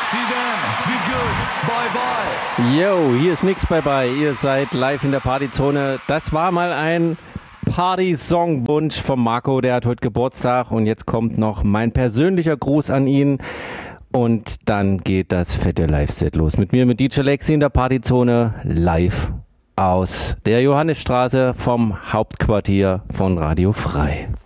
See you then. Be good. Bye bye. Yo, hier ist nix bye. Ihr seid live in der Partyzone. Das war mal ein Party-Song-Wunsch von Marco, der hat heute Geburtstag und jetzt kommt noch mein persönlicher Gruß an ihn und dann geht das fette Live-Set los. Mit mir, mit DJ Lexi in der Partyzone, live aus der Johannesstraße vom Hauptquartier von Radio Frei.